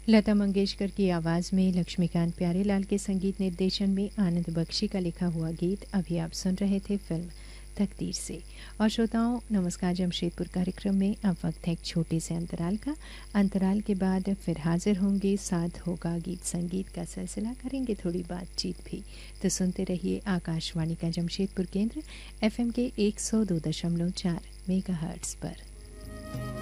लता मंगेशकर की आवाज़ में लक्ष्मीकांत प्यारेलाल के संगीत निर्देशन में आनंद बख्शी का लिखा हुआ गीत अभी आप सुन रहे थे फिल्म तकदीर से। और श्रोताओं नमस्कार जमशेदपुर कार्यक्रम में अब वक्त है एक छोटे से अंतराल का। अंतराल के बाद फिर हाजिर होंगे, साथ होगा गीत संगीत का सिलसिला, करेंगे थोड़ी बातचीत भी। तो सुनते रहिए आकाशवाणी का जमशेदपुर केंद्र FM के 102.4 मेगाहर्ट्ज़ पर।